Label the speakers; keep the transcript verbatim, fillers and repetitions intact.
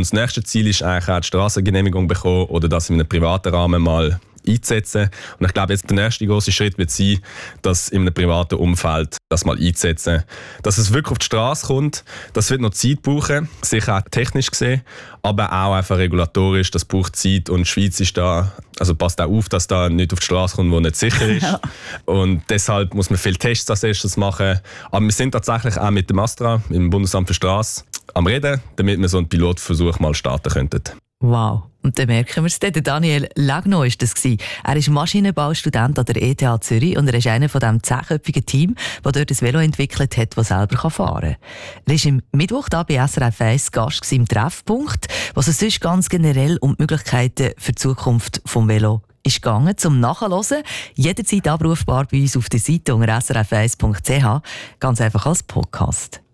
Speaker 1: das nächste Ziel ist eigentlich auch die Strassengenehmigung bekommen oder das in einem privaten Rahmen mal einzusetzen. Und ich glaube, jetzt der nächste große Schritt wird sein, das in einem privaten Umfeld das mal einzusetzen. Dass es wirklich auf die Straße kommt, das wird noch Zeit brauchen, sicher auch technisch gesehen, aber auch einfach regulatorisch, das braucht Zeit und die Schweiz ist da, also passt auch auf, dass da nicht auf die Straße kommt, wo nicht sicher ist. Ja. Und deshalb muss man viele Tests als erstes machen. Aber wir sind tatsächlich auch mit dem ASTRA, im Bundesamt für Straße, am Reden, damit wir so einen Pilotversuch mal starten könnten.
Speaker 2: Wow. Und dann merken wir es. Der Daniel Lagno war das. Er ist Maschinenbaustudent an der E T H Zürich und er ist einer von dem zehnköpfigen Team, das dort ein Velo entwickelt hat, das selber fahren kann. Er war am Mittwoch da bei S R F eins Gast im Treffpunkt, was es sonst ganz generell um die Möglichkeiten für die Zukunft des Velo ist gegangen, zum Nachhören. Jederzeit abrufbar bei uns auf der Seite unter s r f eins punkt c h. Ganz einfach als Podcast.